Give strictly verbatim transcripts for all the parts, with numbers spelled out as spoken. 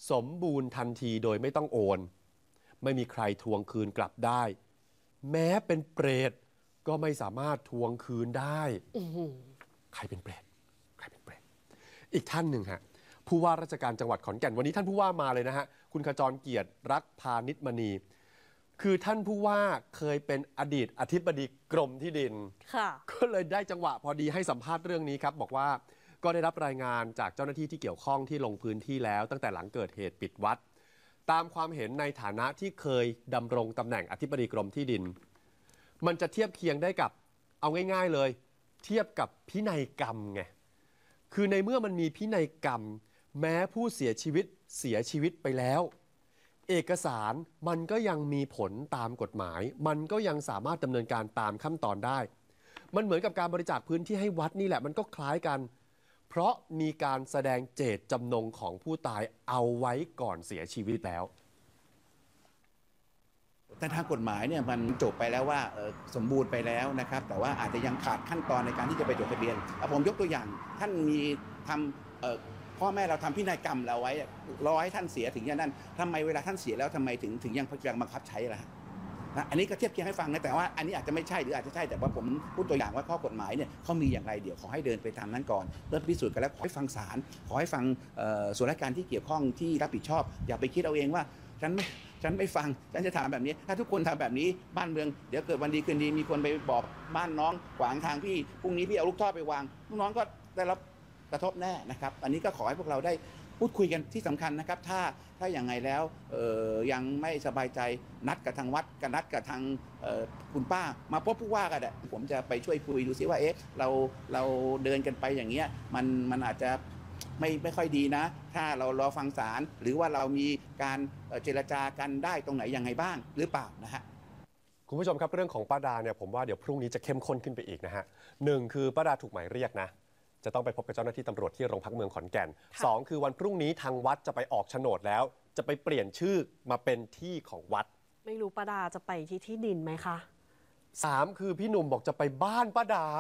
สมบูรณ์ทันทีโดยไม่ต้องโอนไม่มีใครทวงคืนกลับได้แม้เป็นเปรตก็ไม่สามารถทวงคืนได้ใครเป็นเปรตใครเป็นเปรตอีกท่านหนึ่งฮะผู้ว่าราชการจังหวัดขอนแก่นวันนี้ท่านผู้ว่ามาเลยนะฮะคุณขจรเกียรติรักพานิชมณีคือท่านผู้ว่าเคยเป็นอดีตอธิบดีกรมที่ดินก็เลยได้จังหวะพอดีให้สัมภาษณ์เรื่องนี้ครับบอกว่าก็ได้รับรายงานจากเจ้าหน้าที่ที่เกี่ยวข้องที่ลงพื้นที่แล้วตั้งแต่หลังเกิดเหตุปิดวัดตามความเห็นในฐานะที่เคยดำรงตำแหน่งอธิบดีกรมที่ดินมันจะเทียบเคียงได้กับเอาง่ายๆเลยเทียบกับพินัยกรรมไงคือในเมื่อมันมีพินัยกรรมแม้ผู้เสียชีวิตเสียชีวิตไปแล้วเอกสารมันก็ยังมีผลตามกฎหมายมันก็ยังสามารถดำเนินการตามขั้นตอนได้มันเหมือนกับการบริจาคพื้นที่ให้วัดนี่แหละมันก็คล้ายกันเพราะมีการแสดงเจตจำนงของผู้ตายเอาไว้ก่อนเสียชีวิตแล้วแต่ทางกฎหมายเนี่ยมันจบไปแล้วว่าสมบูรณ์ไปแล้วนะครับแต่ว่าอาจจะยังขาดขั้นตอนในการที่จะไปจดทะเบียนผมยกตัวอย่างท่านมีทำพ่อแม่เราทำพินัยกรรมเราไว้รอให้ท่านเสียถึงอย่างนั้นทำไมเวลาท่านเสียแล้วทำไมถึงถึงยังยังบังคับใช้ล่ะนะอันนี้ก็เทียบเคียงให้ฟังนะแต่ว่าอันนี้อาจจะไม่ใช่หรืออาจจะใช่แต่ว่าผมพูดตัวอย่างว่าข้อกฎหมายเนี่ยเขามีอย่างไรเดี๋ยวขอให้เดินไปตามนั้นก่อนเริ่มพิสูจน์กันแล้วขอให้ฟังศาลขอให้ฟังส่วนราชการที่เกี่ยวข้องที่รับผิดชอบอย่าไปคิดเอาเองว่าฉันไม่ฉันไม่ฟังฉันจะถามแบบนี้ถ้าทุกคนทำแบบนี้บ้านเมืองเดี๋ยวเกิดวันดีคืนดีมีคนไปบอกบ้านน้องขวางทางพี่พรุ่งนี้พี่เอาลูกท่อไปวางน้องก็ได้รับกระทบแน่นะครับอันนี้ก็ขอให้พวกเราได้พูดคุยกันที่สำคัญนะครับถ้าถ้าอย่างไงแล้วยังไม่สบายใจนัดกับทางวัดกับนัดกับทางคุณป้ามาพบผู้ว่ากันแหละผมจะไปช่วยคุยดูซิว่าเอ๊ะเราเราเดินกันไปอย่างเงี้ยมันมันอาจจะไม่ไม่ค่อยดีนะถ้าเรารอฟังศาลหรือว่าเรามีการเจรจากันได้ตรงไหนยังไงบ้างหรือเปล่านะฮะคุณผู้ชมครับเรื่องของป้าดาเนี่ยผมว่าเดี๋ยวพรุ่งนี้จะเข้มข้นขึ้นไปอีกนะฮะหนึ่งคือป้าดาถูกหมายเรียกนะจะต้องไปพบกับเจ้าหน้าที่ตำรวจที่โรงพักเมืองขอนแก่นสองคือวันพรุ่งนี้ทางวัดจะไปออกโฉนดแล้วจะไปเปลี่ยนชื่อมาเป็นที่ของวัดไม่รู้ป้าดาจะไปที่ที่ดินไหมคะสามคือพี่หนุ่มบอกจะไปบ้านป้าดา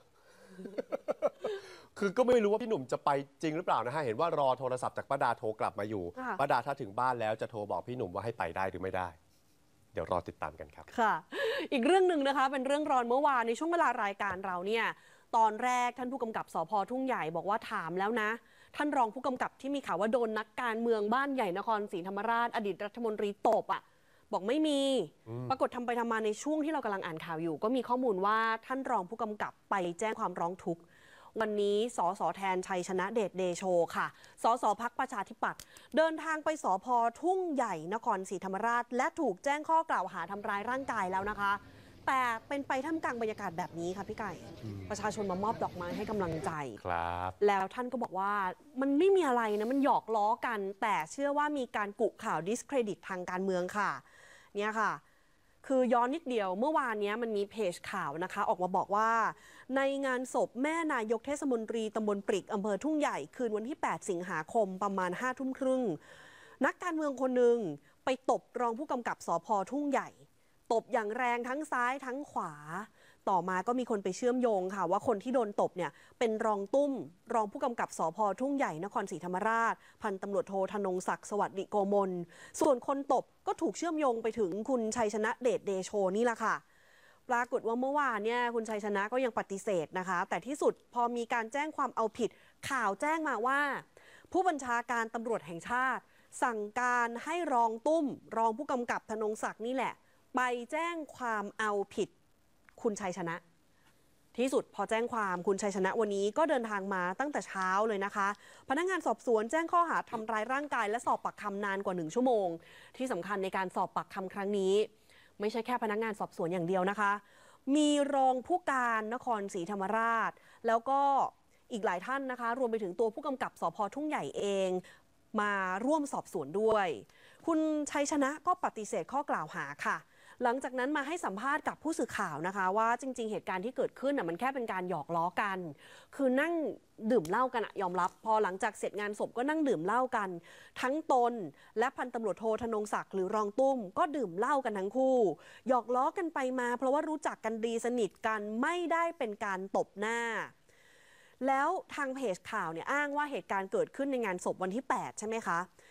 คือก็ไม่รู้ว่าพี่หนุ่มจะไปจริงหรือเปล่านะฮะเห็นว่ารอโทรศัพท์จากป้าดาโทรกลับมาอยู่ป้าดาถ้าถึงบ้านแล้วจะโทรบอกพี่หนุ่มว่าให้ไปได้หรือไม่ได้เดี๋ยวรอติดตามกันครับค่ะอีกเรื่องหนึ่งนะคะเป็นเรื่องร้อนเมื่อวานในช่วงเวลารายการเราเนี่ยตอนแรกท่านผู้กำกับสภ.ทุ่งใหญ่บอกว่าถามแล้วนะท่านรองผู้กำกับที่มีข่าวว่าโดนนักการเมืองบ้านใหญ่นครศรีธรรมราชอดีตรัฐมนตรีตบอ่ะบอกไม่มีปรากฏทำไปทำมาในช่วงที่เรากำลังอ่านข่าวอยู่ก็มีข้อมูลว่าท่านรองผู้กำกับไปแจ้งความร้องทุกข์วันนี้สสแทนชัยชนะเดชเดโชค่ะสสพรรคประชาธิปัตย์เดินทางไปสภ.ทุ่งใหญ่นครศรีธรรมราชและถูกแจ้งข้อกล่าวหาทำร้ายร่างกายแล้วนะคะแต่เป็นไปท่ามกลางบรรยากาศแบบนี้ค่ะพี่ไก่ประชาชนมามอบดอกไม้ให้กำลังใจครับแล้วท่านก็บอกว่ามันไม่มีอะไรนะมันหยอกล้อกันแต่เชื่อว่ามีการกุข่าวดิสเครดิตทางการเมืองค่ะเนี่ยค่ะคือย้อนนิดเดียวเมื่อวานนี้มันมีเพจข่าวนะคะออกมาบอกว่าในงานศพแม่นายกเทศมนตรีตำบลปริกอำเภอทุ่งใหญ่คืนวันที่แปดสิงหาคมประมาณห้าทุ่มครึ่งนักการเมืองคนหนึ่งไปตบรองผู้กำกับสภ.ทุ่งใหญ่ตบอย่างแรงทั้งซ้ายทั้งขวาต่อมาก็มีคนไปเชื่อมโยงค่ะว่าคนที่โดนตบเนี่ยเป็นรองตุ้มรองผู้กำกับสภ.ทุ่งใหญ่นครศรีธรรมราชพันตำรวจโทธนงศักดิ์สวัสดิโกมลส่วนคนตบก็ถูกเชื่อมโยงไปถึงคุณชัยชนะเดชเดโชนี่แหละค่ะปรากฏว่าเมื่อวานเนี่ยคุณชัยชนะก็ยังปฏิเสธนะคะแต่ที่สุดพอมีการแจ้งความเอาผิดข่าวแจ้งมาว่าผู้บัญชาการตำรวจแห่งชาติสั่งการให้รองตุ้มรองผู้กำกับธนงศักดิ์นี่แหละไปแจ้งความเอาผิดคุณชัยชนะที่สุดพอแจ้งความคุณชัยชนะวันนี้ก็เดินทางมาตั้งแต่เช้าเลยนะคะพนักงานสอบสวนแจ้งข้อหาทำร้ายร่างกายและสอบปากคำนานกว่าหนึ่งชั่วโมงที่สำคัญในการสอบปากคำครั้งนี้ไม่ใช่แค่พนักงานสอบสวนอย่างเดียวนะคะมีรองผู้การนครศรีธรรมราชแล้วก็อีกหลายท่านนะคะรวมไปถึงตัวผู้กำกับสภ.ทุ่งใหญ่เองมาร่วมสอบสวนด้วยคุณชัยชนะก็ปฏิเสธข้อกล่าวหาค่ะหลังจากนั้นมาให้สัมภาษณ์กับผู้สื่อข่าวนะคะว่าจริงๆเหตุการณ์ที่เกิดขึ้นน่ะมันแค่เป็นการหยอกล้อกันคือนั่งดื่มเหล้ากันอะยอมรับพอหลังจากเสร็จงานศพก็นั่งดื่มเหล้ากันทั้งตนและพันตำรวจโทธนงศักดิ์หรือรองตุ้มก็ดื่มเหล้ากันทั้งคู่หยอกล้อกันไปมาเพราะว่ารู้จักกันดีสนิทกันไม่ได้เป็นการตบหน้าแล้วทางเพจข่าวเนี่ยอ้างว่าเหตุการณ์เกิดขึ้นในงานศพวันที่แปดใช่ไหมคะ